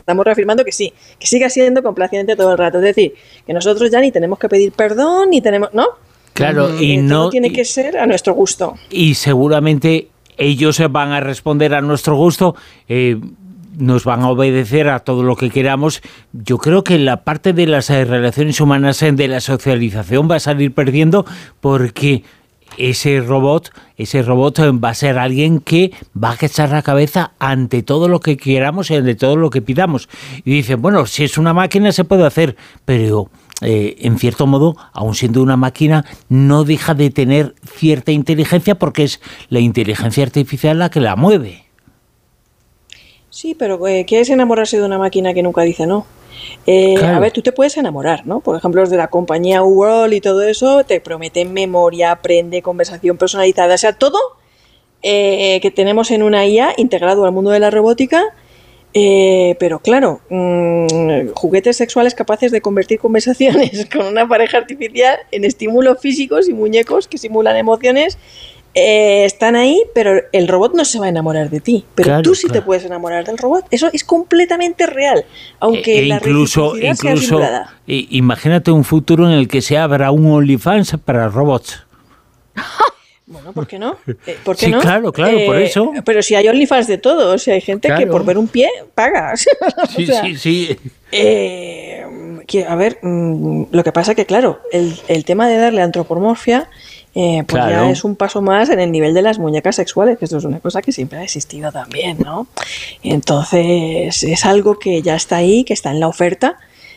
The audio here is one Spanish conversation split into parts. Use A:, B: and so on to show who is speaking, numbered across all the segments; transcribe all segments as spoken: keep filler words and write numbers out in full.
A: estamos reafirmando que sí, que siga siendo complaciente todo el rato. Es decir, que nosotros ya ni tenemos que pedir perdón, ni tenemos, ¿no?
B: Claro,
A: Mm,
B: y
A: eh,
B: no
A: todo tiene
B: y,
A: que ser a nuestro gusto.
B: Y seguramente ellos van a responder a nuestro gusto, eh, nos van a obedecer a todo lo que queramos. Yo creo que la parte de las eh, relaciones humanas, eh, de la socialización, va a salir perdiendo porque ese robot, ese robot va a ser alguien que va a echar la cabeza ante todo lo que queramos y ante todo lo que pidamos. Y dicen, bueno, si es una máquina se puede hacer, pero eh, en cierto modo, aun siendo una máquina, no deja de tener cierta inteligencia porque es la inteligencia artificial la que la mueve.
A: Sí, pero eh, ¿qué es enamorarse de una máquina que nunca dice no? Eh, claro. A ver, tú te puedes enamorar, ¿no? Por ejemplo, los de la compañía World y todo eso te prometen memoria, aprende, conversación personalizada, o sea, todo eh, que tenemos en una I A integrado al mundo de la robótica, eh, pero claro, mmm, juguetes sexuales capaces de convertir conversaciones con una pareja artificial en estímulos físicos y muñecos que simulan emociones. Eh, están ahí, pero el robot no se va a enamorar de ti, pero claro, tú sí claro. te puedes enamorar del robot. Eso es completamente real, aunque
B: e, e
A: la
B: incluso,
A: reciprocidad sea
B: incluso
A: simulada.
B: E, imagínate un futuro en el que se abra un OnlyFans para robots.
A: Bueno, ¿por qué no? Eh, ¿por qué
B: sí,
A: no?
B: claro, claro, eh, por eso.
A: Pero si hay OnlyFans de todo, o sea, hay gente claro. que por ver un pie paga.
B: Sí, o sea, sí, sí.
A: Eh, que, a ver, mmm, lo que pasa que, claro, el, el tema de darle antropomorfia Eh, pues claro. ya es un paso más en el nivel de las muñecas sexuales, que esto es una cosa que siempre ha existido también, ¿no? Entonces es algo que ya está ahí, que está en la oferta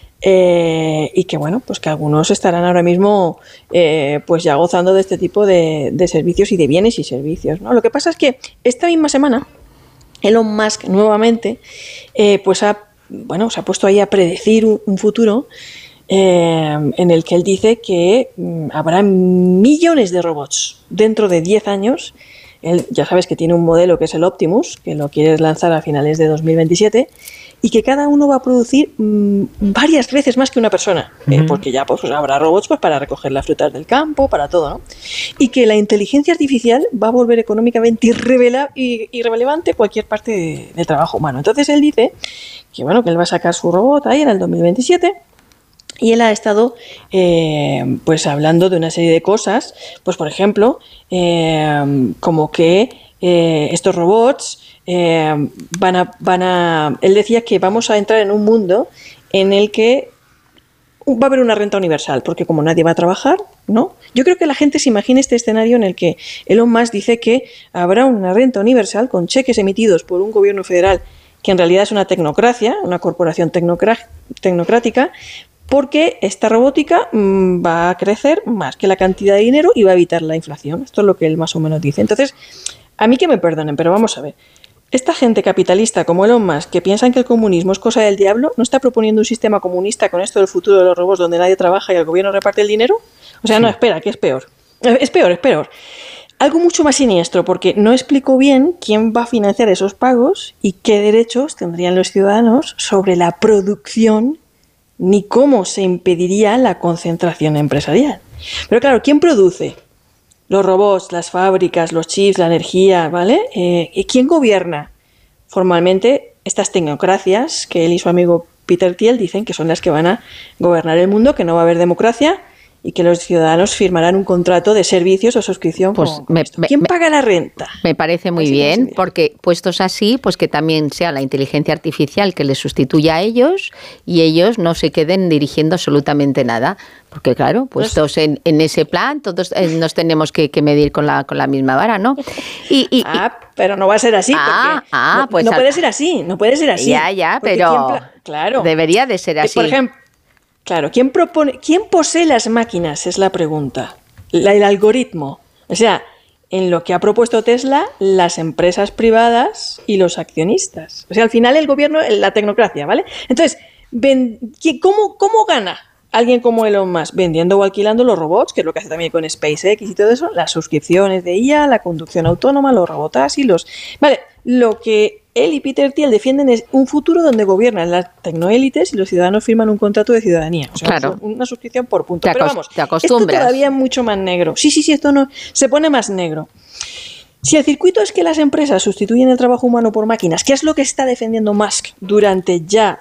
A: eh, y que bueno, pues que algunos estarán ahora mismo eh, pues ya gozando de este tipo de, de servicios y de bienes y servicios, ¿no? Lo que pasa es que esta misma semana Elon Musk nuevamente eh, pues ha, bueno, se ha puesto ahí a predecir un, un futuro Eh, en el que él dice que mm, habrá millones de robots dentro de diez años. Él ya sabes que tiene un modelo que es el Optimus, que lo quiere lanzar a finales de dos mil veintisiete, y que cada uno va a producir mmm, varias veces más que una persona, uh-huh. eh, porque ya pues, habrá robots pues, para recoger las frutas del campo, para todo, ¿no? Y que la inteligencia artificial va a volver económicamente irrevela- irrelevante cualquier parte de, del trabajo humano. Entonces él dice que, bueno, que él va a sacar su robot ahí en el dos mil veintisiete. Y él ha estado eh, pues hablando de una serie de cosas, pues por ejemplo, eh, como que eh, estos robots eh, van a, van a... Él decía que vamos a entrar en un mundo en el que va a haber una renta universal, porque como nadie va a trabajar, ¿no? Yo creo que la gente se imagina este escenario en el que Elon Musk dice que habrá una renta universal con cheques emitidos por un gobierno federal que en realidad es una tecnocracia, una corporación tecnocra- tecnocrática, porque esta robótica mmm, va a crecer más que la cantidad de dinero y va a evitar la inflación. Esto es lo que él más o menos dice. Entonces, a mí que me perdonen, pero vamos a ver. Esta gente capitalista como Elon Musk, que piensan que el comunismo es cosa del diablo, ¿no está proponiendo un sistema comunista con esto del futuro de los robots donde nadie trabaja y el gobierno reparte el dinero? O sea, sí. no, espera, que es peor. Es peor, es peor. Algo mucho más siniestro, porque no explicó bien quién va a financiar esos pagos y qué derechos tendrían los ciudadanos sobre la producción ni cómo se impediría la concentración empresarial. Pero claro, ¿quién produce? Los robots, las fábricas, los chips, la energía, ¿vale? Eh, ¿y quién gobierna? Formalmente, estas tecnocracias que él y su amigo Peter Thiel dicen que son las que van a gobernar el mundo, que no va a haber democracia y que los ciudadanos firmarán un contrato de servicios o suscripción.
C: Pues
A: con, con
C: me,
A: ¿Quién
C: me,
A: paga la renta?
C: Me parece muy bien, porque puestos así, pues que también sea la inteligencia artificial que les sustituya a ellos y ellos no se queden dirigiendo absolutamente nada. Porque claro, puestos en, en ese plan, todos eh, nos tenemos que, que medir con la, con la misma vara, ¿no?
A: Y, y, ah, pero no va a ser así,
C: ah,
A: porque
C: ah,
A: no,
C: pues
A: no
C: al,
A: puede ser así, no puede ser así.
C: Ya, ya, pero
A: pla- claro,
C: debería de ser así.
A: Por ejemplo, claro, ¿quién propone, quién posee las máquinas? Es la pregunta. La, el algoritmo. O sea, en lo que ha propuesto Tesla, las empresas privadas y los accionistas. O sea, al final el gobierno, la tecnocracia, ¿vale? Entonces, ven, ¿cómo, cómo gana alguien como Elon Musk? Vendiendo o alquilando los robots, que es lo que hace también con SpaceX y todo eso, las suscripciones de I A, la conducción autónoma, los robotaxis, los... Vale, lo que él y Peter Thiel defienden es un futuro donde gobiernan las tecnoélites y los ciudadanos firman un contrato de ciudadanía. O sea,
C: claro.
A: una suscripción por punto.
C: Te
A: Pero vamos,
C: te acostumbras.
A: Esto todavía es mucho más negro. Sí, sí, sí, esto no se pone más negro. Si el circuito es que las empresas sustituyen el trabajo humano por máquinas, que es lo que está defendiendo Musk durante ya